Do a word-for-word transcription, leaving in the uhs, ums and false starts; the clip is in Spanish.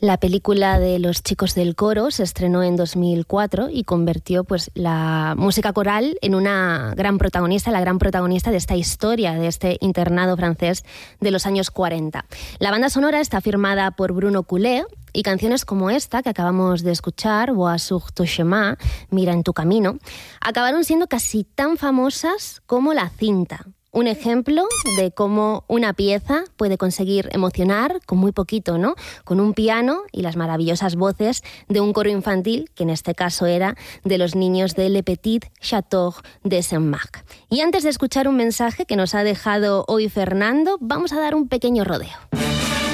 La película de Los chicos del coro se estrenó en dos mil cuatro y convirtió pues, la música coral en una gran protagonista, la gran protagonista de esta historia, de este internado francés de los años cuarenta. La banda sonora está firmada por Bruno Coulet y canciones como esta que acabamos de escuchar, Vois sur ton chemin, Mira en tu camino, acabaron siendo casi tan famosas como la cinta. Un ejemplo de cómo una pieza puede conseguir emocionar con muy poquito, ¿no? Con un piano y las maravillosas voces de un coro infantil, que en este caso era de los niños de Le Petit Château de Saint-Marc. Y antes de escuchar un mensaje que nos ha dejado hoy Fernando, vamos a dar un pequeño rodeo.